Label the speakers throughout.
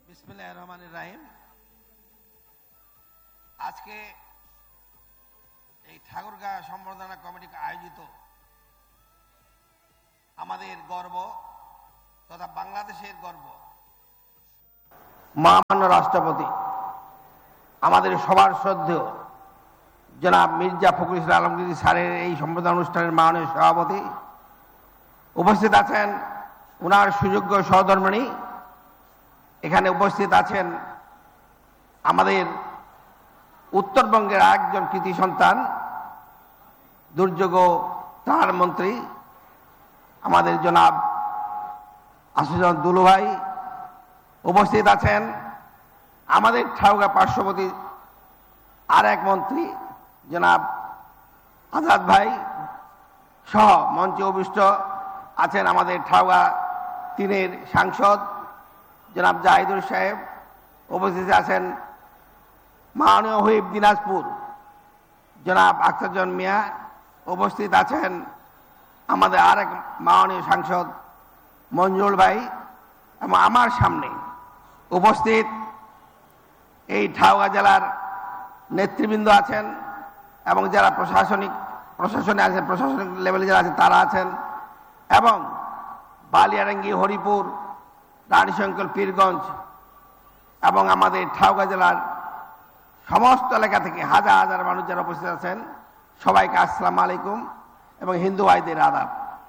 Speaker 1: বিসমিল্লাহির রহমানির রহিম। আজকে এই ঠাকুরগাঁ সম্বর্ধনা কমিটি আয়োজিত আমাদের গর্ব তথা বাংলাদেশের গর্ব মহামান্য রাষ্ট্রপতি আমাদের সবার শ্রদ্ধেয় জনাব মির্জা ফখরুল ইসলাম আলমগীর স্যারের এই সম্বর্ধনা অনুষ্ঠানের মাননীয় সভাপতি উপস্থিত আছেন, ওনার সুযোগ্য সহধর্মিণী। এখানে উপস্থিত আছেন আমাদের উত্তরবঙ্গের একজন কৃতি সন্তান, দুর্যোগ ত্রাণ মন্ত্রী আমাদের জনাব আশুজন দুলু ভাই। উপস্থিত আছেন আমাদের ঠাকুরগাঁ পার্শ্ববর্তী আর এক মন্ত্রী জনাব আজাদ ভাই সহ মঞ্চে উপবিষ্ট আছেন আমাদের ঠাকুরগাঁ 3-এর সাংসদ জনাব জাহিদুর সাহেব। উপস্থিত আছেন মাননীয় হুইপ দিনাজপুর জনাব আখতারজন মিয়া। উপস্থিত আছেন আমাদের আরেক মাননীয় সাংসদ মঞ্জুর ভাই। এবং আমার সামনে উপস্থিত এই ঠাকুরগাঁ জেলার নেতৃবৃন্দ আছেন এবং যারা প্রশাসনে আছেন, প্রশাসনিক লেভেলে যারা আছেন তারা আছেন, এবং বালিয়ারাঙ্গি, হরিপুর, রানীশঙ্কর, পীরগঞ্জ এবং আমাদের ঠাকুরগাঁ জেলার সমস্ত এলাকা থেকে হাজার হাজার মানুষ যারা উপস্থিত আছেন, সবাইকে আসসালামু আলাইকুম এবং হিন্দু ভাইদের আদাব।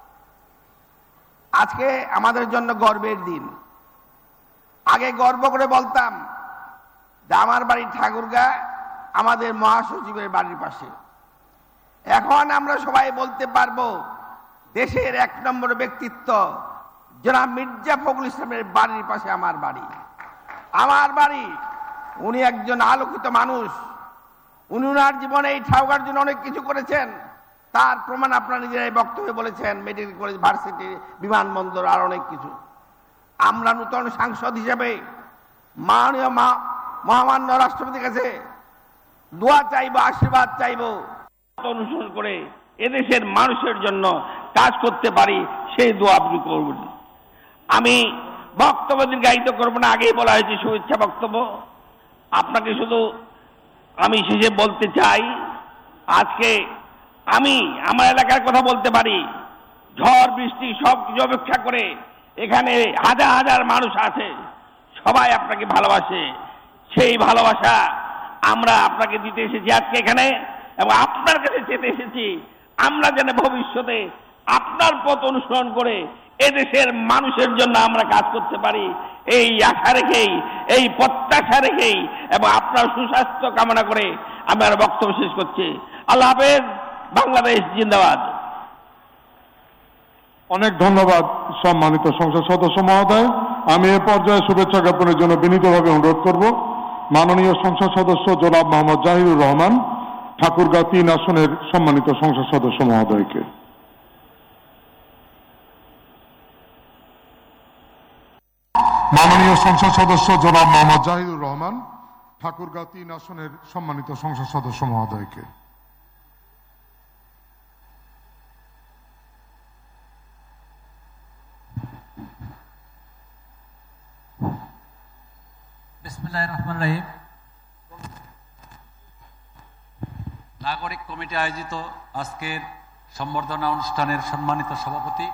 Speaker 1: আজকে আমাদের জন্য গর্বের দিন। আগে গর্ব করে বলতাম যে আমার বাড়ি ঠাকুরগাঁ, আমাদের মহাসচিবের বাড়ির পাশে। এখন আমরা সবাই বলতে পারবো দেশের 1 নম্বর ব্যক্তিত্ব জনাব মির্জা ফখরুল ইসলামের বাড়ির পাশে আমার বাড়ি। আমার বাড়ি। উনি একজন আলোকিত মানুষ। উনি ওনার জীবনে এই ঠাকুরগাঁর জন্য অনেক কিছু করেছেন, তার প্রমাণ আপনারা নিজেরাই বক্তব্যে বলেছেন। মেডিকেল কলেজ, ভার্সিটি, বিমানবন্দর আর অনেক কিছু। আমরা নূতন সাংসদ হিসেবে মাননীয় মহামান্য রাষ্ট্রপতির কাছে দোয়া চাইব, আশীর্বাদ চাইব, অনুসরণ করে এদেশের মানুষের জন্য কাজ করতে পারি, সেই দোয়া আপনি করবেন। আমি বক্তব্য দীর্ঘায়িত করবো না, আগেই বলা হয়েছে শুভেচ্ছা বক্তব্য। আপনাকে শুধু আমি শেষে বলতে চাই, আজকে আমি আমার এলাকার কথা বলতে পারি। ঝড় বৃষ্টি সব কিছু উপেক্ষা করে এখানে হাজার হাজার মানুষ আছে, সবাই আপনাকে ভালোবাসে। সেই ভালোবাসা আমরা আপনাকে দিতে এসেছি আজকে এখানে, এবং আপনার কাছে যেতে এসেছি আমরা যেন ভবিষ্যতে আপনার পথ অনুসরণ করে এদেশের মানুষের জন্য আমরা কাজ করতে পারি, এই আশা রেখেই, এই প্রত্যাশা রেখেই এবং আপনার সুস্বাস্থ্য কামনা করে আমি আমার বক্তব্য শেষ করছি। আল্লাহ হাফেজ। বাংলাদেশ জিন্দাবাদ।
Speaker 2: অনেক ধন্যবাদ সম্মানিত সংসদ সদস্য মহোদয়। আমি এ পর্যায়ে শুভেচ্ছা জ্ঞাপনের জন্য বিনীতভাবে অনুরোধ করব মাননীয় সংসদ সদস্য জনাব মোহাম্মদ জাহিদুর রহমান, ঠাকুরগাঁ 3 আসনের সম্মানিত সংসদ সদস্য মহোদয়কে। মাননীয় সংসদ সদস্য জনাব মোহাম্মদ জাহিদুর রহমান, ঠাকুরগাঁ 3 আসনের সম্মানিত সংসদ সদস্য মহোদয়কে।
Speaker 3: বিসমিল্লাহির রহমানির রহিম। নাগরিক কমিটি আয়োজিত আজকের সম্বর্ধনা অনুষ্ঠানের সম্মানিত সভাপতি,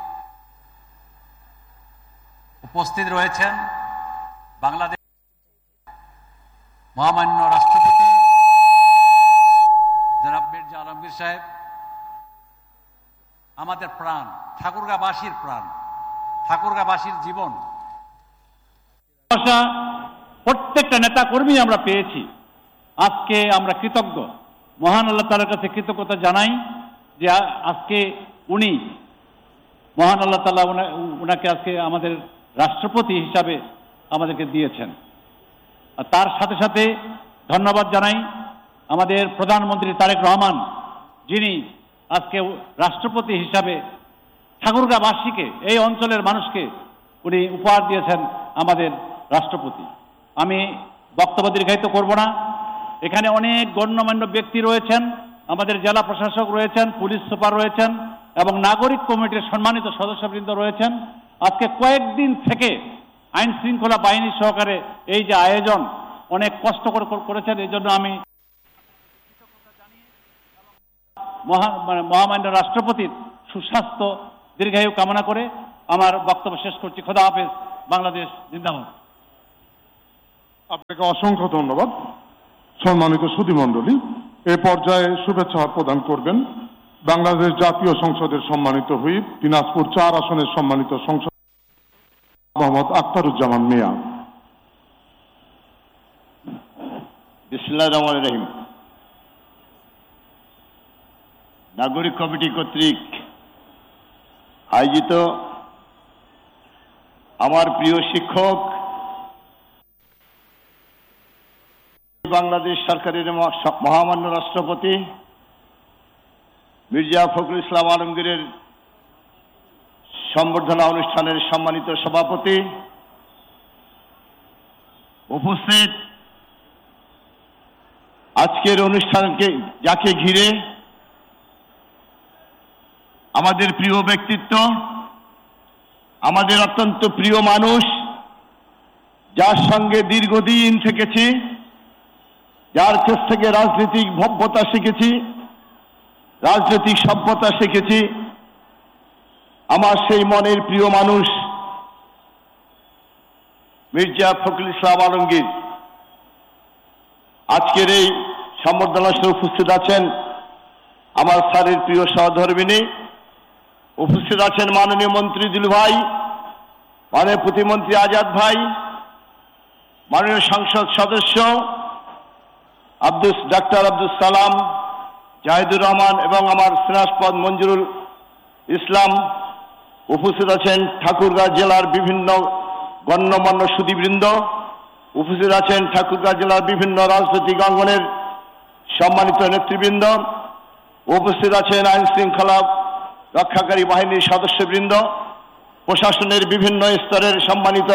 Speaker 3: উপস্থিত রয়েছেন বাংলাদেশ মহামান্য রাষ্ট্রপতি জনাব মির্জা আলমগীর সাহেব, আমাদের প্রাণ, ঠাকুরগাঁবাসীর প্রাণ, ঠাকুরগাঁবাসীর জীবন। প্রত্যেকটা নেতা কর্মী আমরা পেয়েছি। আজকে আমরা কৃতজ্ঞ, মহান আল্লাহ তাআলার কাছে কৃতজ্ঞতা জানাই যে আজকে উনি, মহান আল্লাহ তাআলা উনাকে আজকে আমাদের রাষ্ট্রপতি হিসাবে আমাদেরকে দিয়েছেন। আর তার সাথে সাথে ধন্যবাদ জানাই আমাদের প্রধানমন্ত্রী তারেক রহমান, যিনি আজকে রাষ্ট্রপতি হিসাবে ঠাকুরগাঁবাসীকে, এই অঞ্চলের মানুষকে উনি উপহার দিয়েছেন আমাদের রাষ্ট্রপতি। আমি বক্তব্য দীর্ঘায়িত করব না। এখানে অনেক গণ্যমান্য ব্যক্তি রয়েছেন, আমাদের জেলা প্রশাসক রয়েছেন, পুলিশ সুপার রয়েছেন এবং নাগরিক কমিটির সম্মানিত সদস্যবৃন্দ রয়েছেন। আজকে কয়েকদিন থেকে আইন শৃঙ্খলা বাহিনী সহকারে এই যে আয়োজন অনেক কষ্ট করেছেন, এই জন্য আমি মহামান্য রাষ্ট্রপতির সুস্বাস্থ্য দীর্ঘায়ু কামনা করে আমার বক্তব্য শেষ করছি। খোদা হাফেজ। বাংলাদেশ জিন্দাবাদ।
Speaker 2: আপনাকে অসংখ্য ধন্যবাদ। সম্মানিত সুধীমণ্ডলী, এ পর্যায়ে শুভেচ্ছা প্রদান করবেন বাংলাদেশ জাতীয় সংসদের সম্মানিত হুইপ, দিনাজপুর 4 আসনের সম্মানিত সংসদ মোহাম্মদ আখতারুজ্জামান মিয়া।
Speaker 4: বিসমিল্লাহির রহমানির রহিম। নাগরিক কমিটি কর্তৃক আয়োজিত আমার প্রিয় শিক্ষক, বাংলাদেশ সরকারের মহামান্য রাষ্ট্রপতি মির্জা ফখরুল ইসলাম আলমগীরের সম্বর্ধনা অনুষ্ঠানের সম্মানিত সভাপতি, উপস্থিত আজকের অনুষ্ঠানকে যাকে ঘিরে আমাদের প্রিয় ব্যক্তিত্ব, আমাদের অত্যন্ত প্রিয় মানুষ, যার সঙ্গে দীর্ঘদিন থেকেছি, যার কাছ থেকে রাজনৈতিক ভব্যতা শিখেছি, রাজনৈতিক সভ্যতা শিখেছি, আমার সেই মনের প্রিয় মানুষ মির্জা ফখরুল ইসলাম আলমগীর আজকের এই সম্বর্ধনা সভায় উপস্থিত আছেন। আমার স্যারের প্রিয় সহধর্মিনী, উপস্থিত আছেন মাননীয় মন্ত্রী দিলু ভাই, মাননীয় প্রতিমন্ত্রী আজাদ ভাই, মাননীয় সংসদ সদস্য ডাক্তার আব্দুল সালাম, জাহিদুর রহমান এবং আমার স্নেহাস্পদ মঞ্জুরুল ইসলাম। উপস্থিত আছেন ঠাকুরগাঁও জেলার বিভিন্ন গণ্যমান্য সুধীবৃন্দ, উপস্থিত আছেন ঠাকুরগাঁও জেলার বিভিন্ন রাজনৈতিক অঙ্গনের সম্মানিত নেতৃবৃন্দ, উপস্থিত আছেন আইন শৃঙ্খলা রক্ষাকারী বাহিনীর সদস্যবৃন্দ, প্রশাসনের বিভিন্ন স্তরের সম্মানিত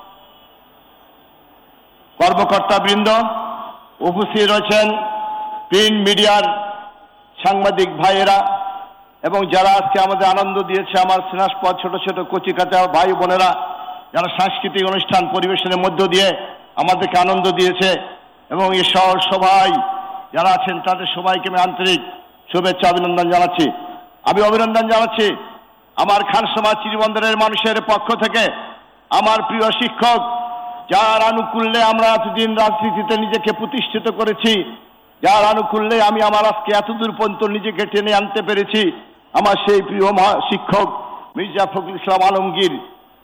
Speaker 4: কর্মকর্তাবৃন্দ, উপস্থিত রয়েছেন প্রিন্ট মিডিয়ার সাংবাদিক ভাইয়েরা এবং যারা আজকে আমাদের আনন্দ দিয়েছে, আমার স্নেহাস্পদ ছোট ছোট কচিকাঁচা ভাই বোনেরা, যারা সাংস্কৃতিক অনুষ্ঠান পরিবেশনের মধ্য দিয়ে আমাদেরকে আনন্দ দিয়েছে, এবং এই শহর সবাই যারা আছেন তাদের সবাইকে আমি আন্তরিক শুভেচ্ছা অভিনন্দন জানাচ্ছি। আমি অভিনন্দন জানাচ্ছি আমার খানসামা চিরিবন্দরের মানুষের পক্ষ থেকে আমার প্রিয় শিক্ষক, যার আনুকূল্যে আমরা এতদিন রাজনীতিতে নিজেকে প্রতিষ্ঠিত করেছি, যার আনুকূল্যে আমি আমার আজকে এতদূর পর্যন্ত নিজেকে টেনে আনতে পেরেছি, আমার সেই প্রিয় শিক্ষক মির্জা ফখরুল ইসলাম আলমগীর।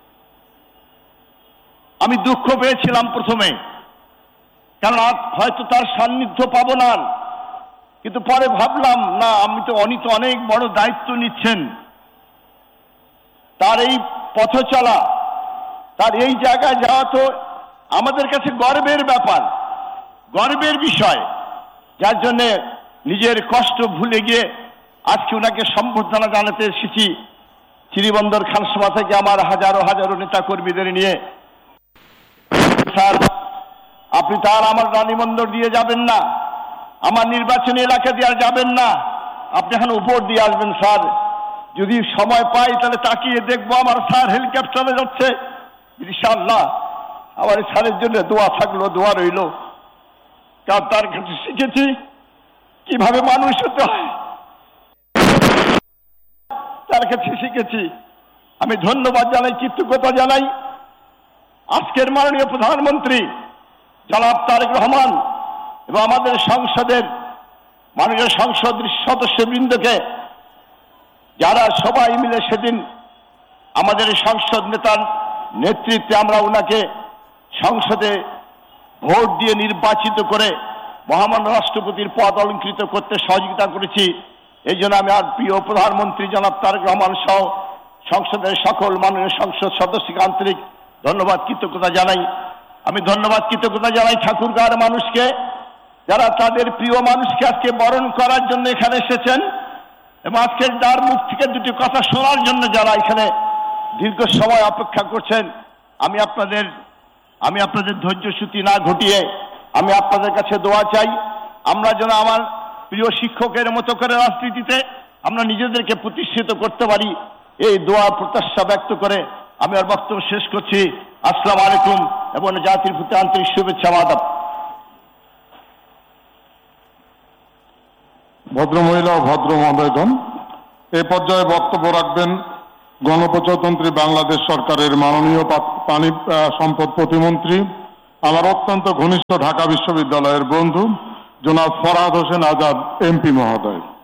Speaker 4: আমি দুঃখ পেয়েছিলাম প্রথমে, কারণ হয়তো তার সান্নিধ্য পাবো না, কিন্তু পরে ভাবলাম না, উনি তো অনেক বড় দায়িত্ব নিচ্ছেন। তার এই পথ চলা, তার এই জায়গায় যাওয়া তো আমাদের কাছে গর্বের ব্যাপার, গর্বের বিষয়, যার জন্য নিজের কষ্ট ভুলে গিয়ে আজকে ওনাকে সম্বর্ধনা জানাতে এসেছি চিরিবন্দর খানসামা থেকে আমার হাজারো হাজারো নেতা কর্মীদের নিয়ে। স্যার, আপনি তার আমার রানীবন্দর দিয়ে যাবেন না, আমার নির্বাচনী এলাকা দিয়ে যাবেন না, আপনি এখন উপর দিয়ে আসবেন স্যার। যদি সময় পাই তাহলে তাকিয়ে দেখবো আমার স্যার হেলিকপ্টারে যাচ্ছে, ইনশাআল্লাহ আমার স্যারের জন্য দোয়া থাকলো, দোয়া রইল। কারণ তার কাছে শিখেছি কিভাবে মানুষ হতে হয়, তার কাছে শিখেছি। আমি ধন্যবাদ জানাই, কৃতজ্ঞতা জানাই আজকের মাননীয় প্রধানমন্ত্রী জনাব তারেক রহমান এবং আমাদের সংসদের মাননীয় সংসদ সদস্যবৃন্দকে, যারা সবাই মিলে সেদিন আমাদের সংসদ নেতার নেতৃত্বে আমরা ওনাকে সংসদে ভোট দিয়ে নির্বাচিত করে মহামান্য রাষ্ট্রপতির পদ অলঙ্কৃত করতে সহযোগিতা করেছি। এই জন্য আমি আর প্রিয় প্রধানমন্ত্রী জনাব তারেক রহমান সহ সংসদের সকল মাননীয় সংসদ সদস্যকে আন্তরিক ধন্যবাদ কৃতজ্ঞতা জানাই। আমি ধন্যবাদ কৃতজ্ঞতা জানাই ঠাকুরগাঁওয়ের মানুষকে, যারা তাদের প্রিয় মানুষকে আজকে বরণ করার জন্য এখানে এসেছেন এবং আজকের তার মুখ থেকে দুটি কথা শোনার জন্য যারা এখানে দীর্ঘ সময় অপেক্ষা করছেন। আমি আপনাদের ধৈর্যচ্যুতি না ঘটিয়ে আমি আপনাদের কাছে দোয়া চাই, আমরা যেন আমার প্রিয় শিক্ষকের মতো করে রাজনীতিতে আমরা নিজেদেরকে প্রতিষ্ঠিত করতে পারি, এই দোয়া প্রত্যাশা ব্যক্ত করে আমি আর বক্তব্য শেষ করছি। আসসালামু আলাইকুম এবং জাতির প্রতি আন্তরিক শুভেচ্ছা আদাব।
Speaker 2: ভদ্রমহিলা ও ভদ্র মহোদয়গণ, এ পর্যায়ে বক্তব্য রাখবেন গণপ্রজাতন্ত্রী বাংলাদেশ সরকারের মাননীয় পানি সম্পদ প্রতিমন্ত্রী, আমার অত্যন্ত ঘনিষ্ঠ ঢাকা বিশ্ববিদ্যালয়ের বন্ধু জনাব ফরহাদ হোসেন আজাদ এমপি মহোদয়।